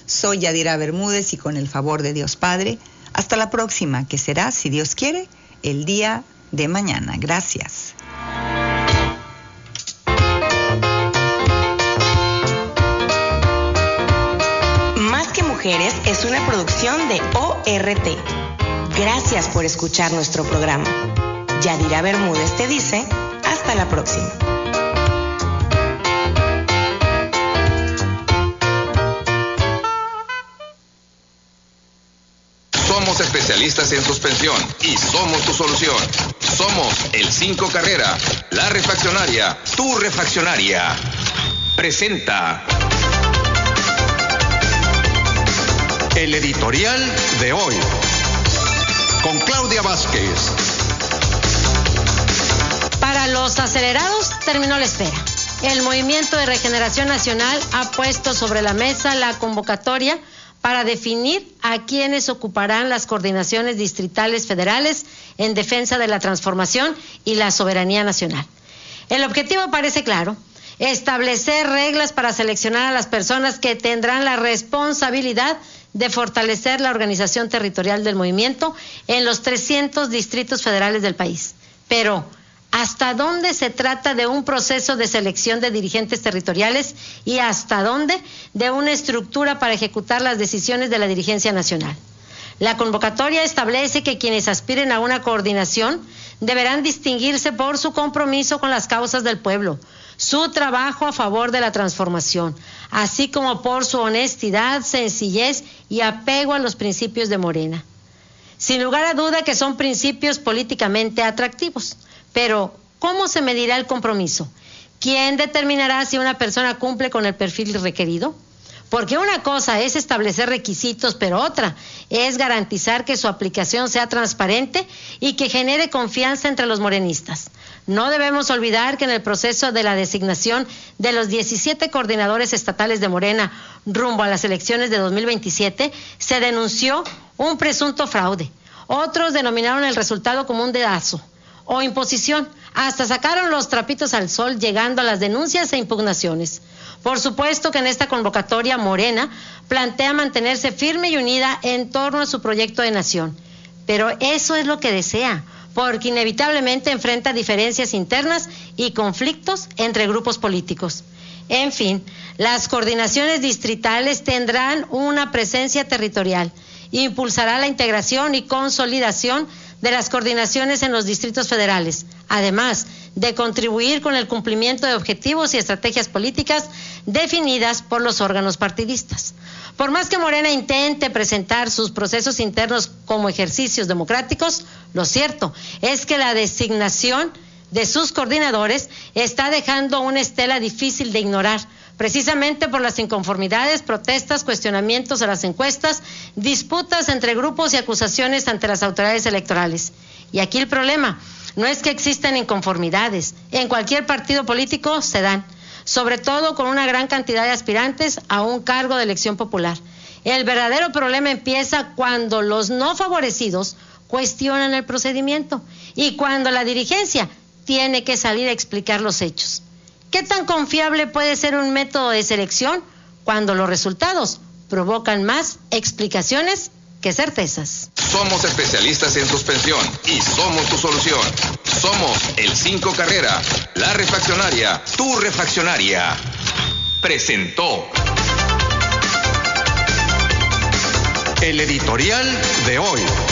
Soy Yadira Bermúdez y con el favor de Dios Padre, hasta la próxima, que será, si Dios quiere, el día de mañana. Gracias. Más que Mujeres es una producción de ORT. Gracias por escuchar nuestro programa. Yadira Bermúdez te dice, hasta la próxima. Somos especialistas en suspensión y somos tu solución. Somos el 5 Carrera, la refaccionaria, tu refaccionaria. Presenta el editorial de hoy con Claudia Vázquez. Para los acelerados terminó la espera. El Movimiento de Regeneración Nacional ha puesto sobre la mesa la convocatoria para definir a quienes ocuparán las coordinaciones distritales federales en defensa de la transformación y la soberanía nacional. El objetivo parece claro: establecer reglas para seleccionar a las personas que tendrán la responsabilidad de fortalecer la organización territorial del movimiento en los 300 distritos federales del país. Pero, ¿hasta dónde se trata de un proceso de selección de dirigentes territoriales y hasta dónde de una estructura para ejecutar las decisiones de la dirigencia nacional? La convocatoria establece que quienes aspiren a una coordinación deberán distinguirse por su compromiso con las causas del pueblo, su trabajo a favor de la transformación, así como por su honestidad, sencillez y apego a los principios de Morena. Sin lugar a duda que son principios políticamente atractivos. Pero, ¿cómo se medirá el compromiso? ¿Quién determinará si una persona cumple con el perfil requerido? Porque una cosa es establecer requisitos, pero otra es garantizar que su aplicación sea transparente y que genere confianza entre los morenistas. No debemos olvidar que en el proceso de la designación de los 17 coordinadores estatales de Morena rumbo a las elecciones de 2027, se denunció un presunto fraude. Otros denominaron el resultado como un dedazo o imposición. Hasta sacaron los trapitos al sol, llegando a las denuncias e impugnaciones. Por supuesto que en esta convocatoria Morena plantea mantenerse firme y unida en torno a su proyecto de nación. Pero eso es lo que desea, porque inevitablemente enfrenta diferencias internas y conflictos entre grupos políticos. En fin, las coordinaciones distritales tendrán una presencia territorial, impulsará la integración y consolidación de las coordinaciones en los distritos federales, además de contribuir con el cumplimiento de objetivos y estrategias políticas definidas por los órganos partidistas. Por más que Morena intente presentar sus procesos internos como ejercicios democráticos, lo cierto es que la designación de sus coordinadores está dejando una estela difícil de ignorar, precisamente por las inconformidades, protestas, cuestionamientos a las encuestas, disputas entre grupos y acusaciones ante las autoridades electorales. Y aquí el problema no es que existan inconformidades, en cualquier partido político se dan, sobre todo con una gran cantidad de aspirantes a un cargo de elección popular. El verdadero problema empieza cuando los no favorecidos cuestionan el procedimiento y cuando la dirigencia tiene que salir a explicar los hechos. ¿Qué tan confiable puede ser un método de selección cuando los resultados provocan más explicaciones que certezas? Somos especialistas en suspensión y somos tu solución. Somos el 5 Carrera, la refaccionaria, tu refaccionaria. Presentó el editorial de hoy.